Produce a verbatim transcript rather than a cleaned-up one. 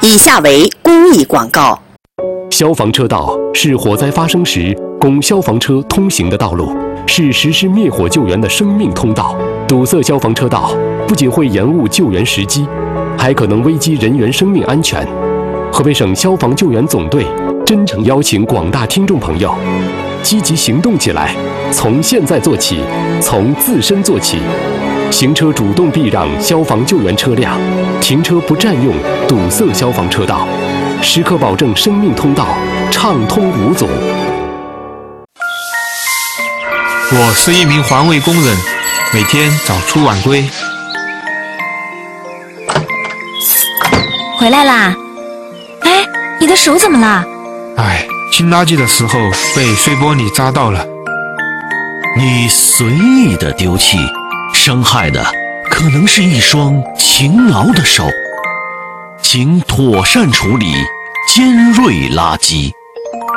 以下为公益广告。 消防车道是火灾发生时供消防车通行的道路，是实施灭火救援的生命通道。堵塞消防车道不仅会延误救援时机，还可能危及人员生命安全。河北省消防救援总队真诚邀请广大听众朋友积极行动起来，从现在做起，从自身做起。行车主动避让消防救援车辆，停车不占用堵塞消防车道，时刻保证生命通道畅通无阻。 我是一名环卫工人，每天早出晚归。 回来啦！哎，你的手怎么了？ 哎，清垃圾的时候被碎玻璃扎到了。 你随意的丢弃，伤害的可能是一双勤劳的手，请妥善处理尖锐垃圾。